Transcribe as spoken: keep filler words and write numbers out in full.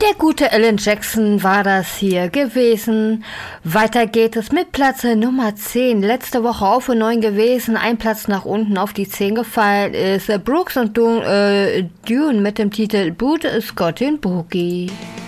Der gute Alan Jackson war das hier gewesen. Weiter geht es mit Platz Nummer zehn. Letzte Woche auf und neun gewesen. Ein Platz nach unten auf die zehn gefallen ist Brooks und Dunn, äh, Dune mit dem Titel Boot Scott in Boogie.